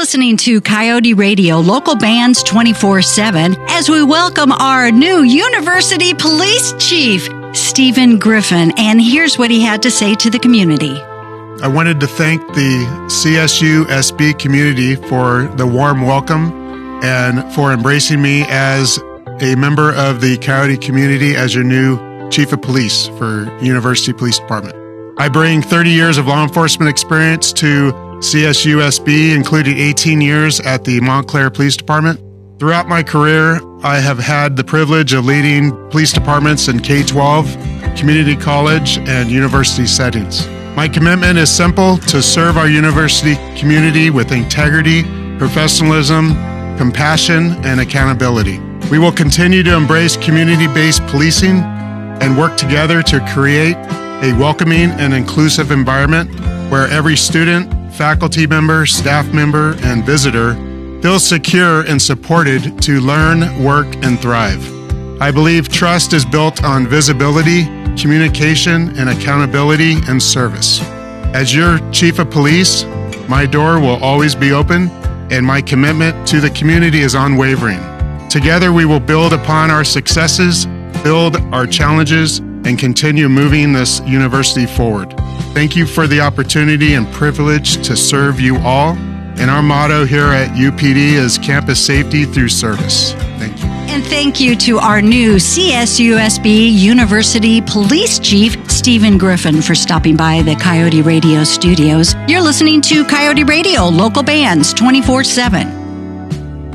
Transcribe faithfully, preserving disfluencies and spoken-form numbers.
listening to Coyote Radio, local bands twenty-four seven, as we welcome our new University Police Chief, Stephen Griffin. And here's what he had to say to the community. I wanted to thank the C S U S B community for the warm welcome and for embracing me as a member of the Coyote community as your new Chief of Police for University Police Department. I bring thirty years of law enforcement experience to C S U S B, including eighteen years at the Montclair Police Department. Throughout my career, I have had the privilege of leading police departments in K twelve, community college, and university settings. My commitment is simple: to serve our university community with integrity, professionalism, compassion, and accountability. We will continue to embrace community-based policing and work together to create a welcoming and inclusive environment where every student, faculty member, staff member, and visitor feels secure and supported to learn, work, and thrive. I believe trust is built on visibility, communication, and accountability and service. As your Chief of Police, my door will always be open, and my commitment to the community is unwavering. Together, we will build upon our successes, build our challenges, and continue moving this university forward. Thank you for the opportunity and privilege to serve you all. And our motto here at U P D is campus safety through service. Thank you. And thank you to our new C S U S B University Police Chief, Stephen Griffin, for stopping by the Coyote Radio studios. You're listening to Coyote Radio, local bands twenty-four seven.